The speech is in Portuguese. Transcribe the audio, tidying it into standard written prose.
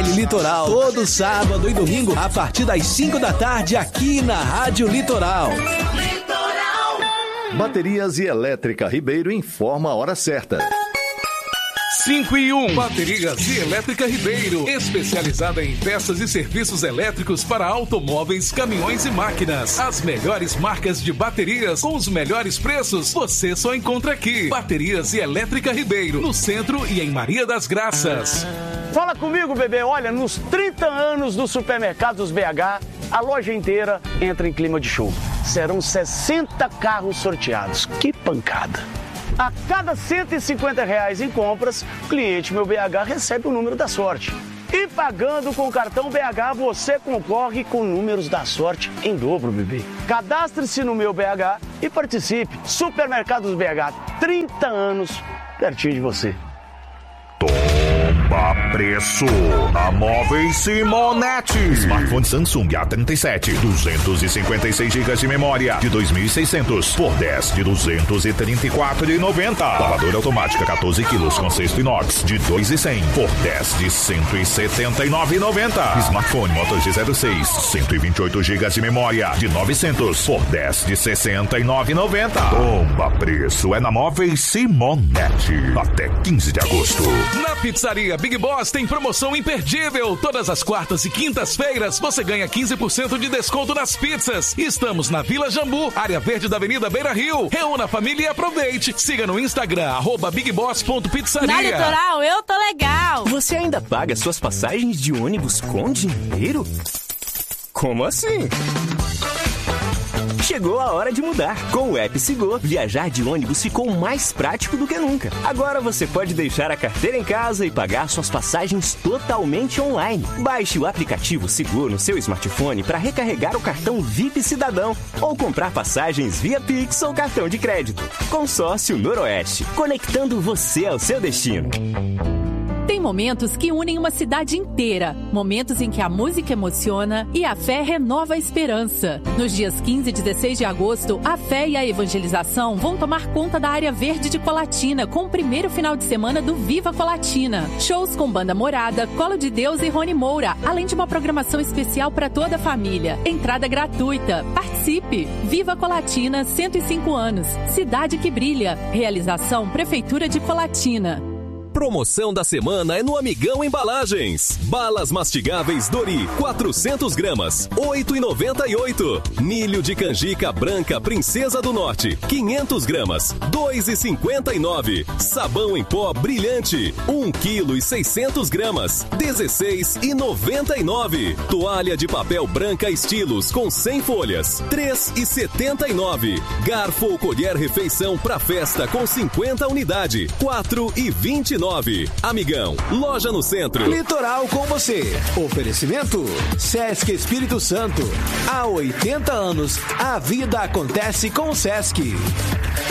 Baile Litoral, todo sábado e domingo, a partir das 5 da tarde, aqui na Rádio Litoral. Baterias e Elétrica Ribeiro informa a hora certa. 5 e 1. Baterias e Elétrica Ribeiro, especializada em peças e serviços elétricos para automóveis, caminhões e máquinas. As melhores marcas de baterias com os melhores preços você só encontra aqui. Baterias e Elétrica Ribeiro, no centro e em Maria das Graças. Fala comigo, bebê. Olha, nos 30 anos do Supermercados BH, a loja inteira entra em clima de show. Serão 60 carros sorteados. Que pancada! A cada R$150 em compras, o cliente Meu BH recebe o número da sorte. E pagando com o cartão BH, você concorre com números da sorte em dobro, bebê. Cadastre-se no Meu BH e participe. Supermercados BH, 30 anos, pertinho de você. Tomba preço na Móveis Simonetti. Smartphone Samsung A37, 256 GB de memória, de 2.600 por 10 de 234,90. Lavadora automática 14 kg com cesto inox, de 2.100 por 10 de 179,90. Smartphone Moto G06, 128 GB de memória, de 900 por 10 de 69,90. Tomba preço é na Móveis Simonetti. Até 15 de agosto. Na pizzaria Big Boss tem promoção imperdível. Todas as quartas e quintas-feiras você ganha 15% de desconto nas pizzas. Estamos na Vila Jambu, área verde da Avenida Beira Rio. Reúna a família e aproveite. Siga no Instagram, @bigboss.pizzaria. Na Litoral, eu tô legal. Você ainda paga suas passagens de ônibus com dinheiro? Como assim? Chegou a hora de mudar. Com o App Sigo, viajar de ônibus ficou mais prático do que nunca. Agora você pode deixar a carteira em casa e pagar suas passagens totalmente online. Baixe o aplicativo Sigo no seu smartphone para recarregar o cartão VIP Cidadão ou comprar passagens via Pix ou cartão de crédito. Consórcio Noroeste, conectando você ao seu destino. Tem momentos que unem uma cidade inteira. Momentos em que a música emociona e a fé renova a esperança. Nos dias 15 e 16 de agosto, a fé e a evangelização vão tomar conta da área verde de Colatina com o primeiro final de semana do Viva Colatina. Shows com Banda Morada, Colo de Deus e Rony Moura, além de uma programação especial para toda a família. Entrada gratuita. Participe! Viva Colatina, 105 anos. Cidade que brilha. Realização Prefeitura de Colatina. Promoção da semana é no Amigão Embalagens. Balas mastigáveis Dori, 400 gramas, R$ 8,98. Milho de canjica branca Princesa do Norte, 500 gramas, R$ 2,59. Sabão em pó brilhante, 1 kg e 600 gramas, R$ 16,99. Toalha de papel branca Estilos com 100 folhas, R$ 3,79. Garfo ou colher refeição pra festa com 50 unidades, R$ 4,29. Amigão, loja no centro. Litoral com você. Oferecimento Sesc Espírito Santo. Há 80 anos, a vida acontece com o Sesc.